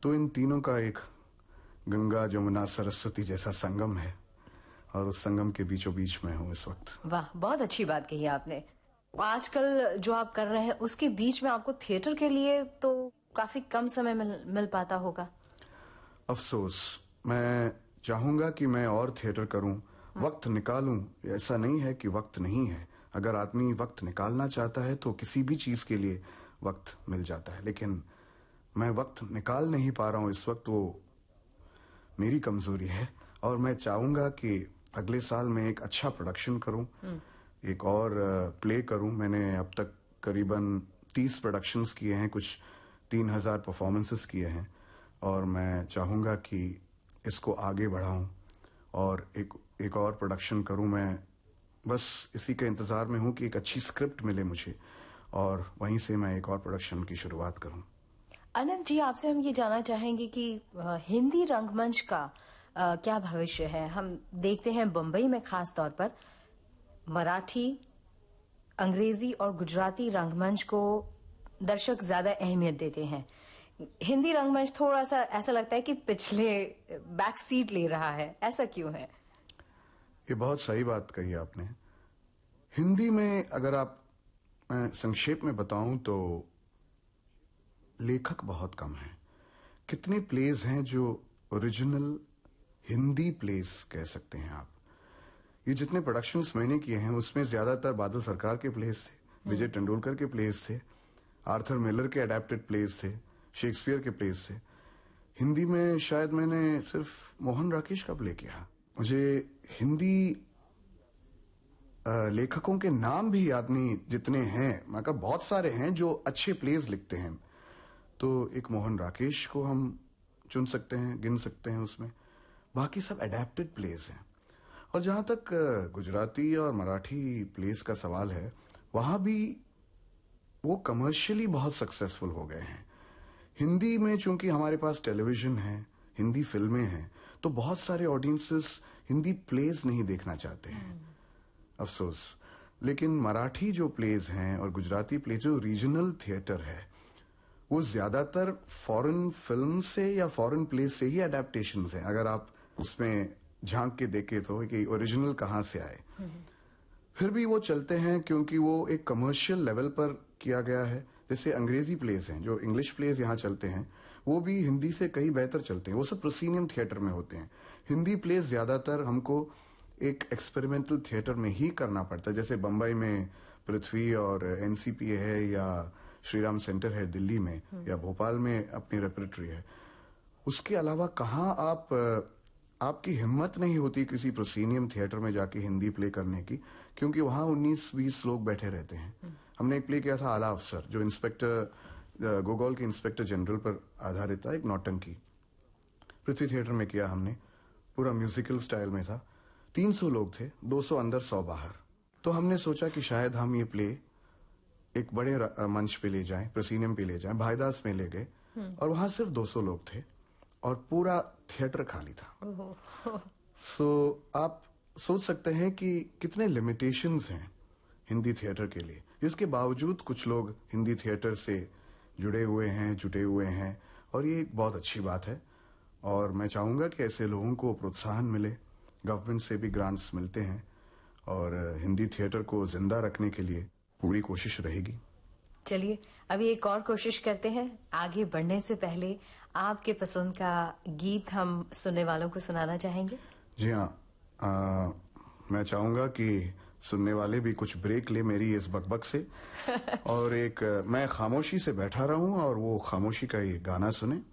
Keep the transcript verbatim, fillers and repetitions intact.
तो इन तीनों का एक गंगा जमुना सरस्वती जैसा संगम है और उस संगम के बीचों बीच में हूँ इस वक्त। वाह, बहुत अच्छी बात कही आपने। आजकल जो आप कर रहे हैं उसके बीच में आपको थिएटर के लिए तो काफी कम समय मिल, मिल पाता होगा। अफसोस, मैं चाहूंगा कि मैं और थिएटर करूं, वक्त निकालूं। ऐसा नहीं है कि वक्त नहीं है, अगर आदमी वक्त निकालना चाहता है तो किसी भी चीज के लिए वक्त मिल जाता है, लेकिन मैं वक्त निकाल नहीं पा रहा हूं इस वक्त। वो मेरी कमजोरी है और मैं चाहूंगा कि अगले साल मैं एक अच्छा प्रोडक्शन करूं, एक और प्ले करूं। मैंने अब तक करीबन तीस प्रोडक्शंस किए हैं, कुछ तीन हजार परफॉर्मेंसेस किए हैं और मैं चाहूंगा कि इसको आगे बढ़ाऊं और एक एक और प्रोडक्शन करूं। मैं बस इसी के इंतजार में हूं कि एक अच्छी स्क्रिप्ट मिले मुझे और वहीं से मैं एक और प्रोडक्शन की शुरुआत करूं। अनंत जी, आपसे हम ये जानना चाहेंगे कि हिंदी रंगमंच का आ, क्या भविष्य है। हम देखते हैं बंबई में खास तौर पर मराठी, अंग्रेजी और गुजराती रंगमंच को दर्शक ज्यादा अहमियत देते हैं। हिंदी रंगमंच थोड़ा सा ऐसा लगता है कि पिछले बैक सीट ले रहा है, ऐसा क्यों है? ये बहुत सही बात कही आपने। हिंदी में अगर आप मैं संक्षेप में बताऊं तो लेखक बहुत कम हैं। कितने प्लेज हैं जो ओरिजिनल हिंदी प्लेज कह सकते हैं आप। ये जितने प्रोडक्शंस मैंने किए हैं उसमें ज्यादातर बादल सरकार के प्लेज थे, विजय तेंदुलकर के प्लेज थे, आर्थर मिलर के अडेप्टेड प्लेज थे, शेक्सपियर के प्लेज थे। हिंदी में शायद मैंने सिर्फ मोहन राकेश का प्ले किया। मुझे हिंदी लेखकों के नाम भी याद नहीं जितने हैं, मतलब बहुत सारे हैं जो अच्छे प्लेज लिखते हैं। तो एक मोहन राकेश को हम चुन सकते हैं, गिन सकते हैं उसमें। बाकी सब अडेप्टेड प्लेज हैं। और जहां तक गुजराती और मराठी प्लेज का सवाल है, वहां भी वो कमर्शियली बहुत सक्सेसफुल हो गए हैं। हिंदी में चूंकि हमारे पास टेलीविजन है, हिंदी फिल्में हैं, तो बहुत सारे ऑडियंसेस हिंदी प्लेज नहीं देखना चाहते हैं, अफसोस। लेकिन मराठी जो प्लेज हैं और गुजराती प्लेज जो रीजनल थिएटर है, वो ज्यादातर फॉरेन फिल्म से या फॉरेन प्लेज से ही अडेप्टेशंस हैं। अगर आप उसमें झांक के देखे तो कि ओरिजिनल कहां से आए, फिर भी वो चलते हैं क्योंकि वो एक कमर्शियल लेवल पर किया गया है। जैसे अंग्रेजी प्लेज हैं, जो इंग्लिश प्लेज यहां चलते हैं, वो भी हिंदी से कहीं बेहतर चलते हैं। वो सब प्रोसीनियम थिएटर में होते हैं। हिंदी प्लेज ज्यादातर हमको एक एक्सपेरिमेंटल थिएटर में ही करना पड़ता है। जैसे बंबई में पृथ्वी और एनसीपीए है, या श्रीराम सेंटर है दिल्ली में, या भोपाल में अपनी रेपरेटरी है। उसके अलावा कहाँ आप आपकी हिम्मत नहीं होती किसी प्रोसीनियम थिएटर में जाके हिंदी प्ले करने की, क्योंकि वहां उन्नीस बीस लोग बैठे रहते हैं। हमने एक प्ले किया था आला अफसर, जो इंस्पेक्टर गोगोल के इंस्पेक्टर जनरल पर आधारित था, एक नौटंकी। पृथ्वी थिएटर में किया हमने, पूरा म्यूजिकल स्टाइल में था। तीन सौ लोग थे, दो सौ अंदर सौ बाहर। तो हमने सोचा कि शायद हम ये प्ले एक बड़े मंच पे ले जाएं, प्रोसीनियम पे ले जाएं। भाईदास में ले गए और वहां सिर्फ दो सौ लोग थे और पूरा थिएटर खाली था। सो so, आप सोच सकते हैं कि कितने लिमिटेशंस हैं हिंदी थिएटर के लिए। इसके बावजूद कुछ लोग हिंदी थिएटर से जुड़े हुए हैं, जुटे हुए हैं, और ये एक बहुत अच्छी बात है। और मैं चाहूंगा कि ऐसे लोगों को प्रोत्साहन मिले। गवर्नमेंट से भी ग्रांट्स मिलते हैं और हिंदी थिएटर को जिंदा रखने के लिए पूरी कोशिश रहेगी। चलिए, अभी एक और कोशिश करते हैं। आगे बढ़ने से पहले आपके पसंद का गीत हम सुनने वालों को सुनाना चाहेंगे। जी हाँ, मैं चाहूंगा कि सुनने वाले भी कुछ ब्रेक ले मेरी इस बकबक से और एक मैं खामोशी से बैठा रहूं और वो खामोशी का ये गाना सुने।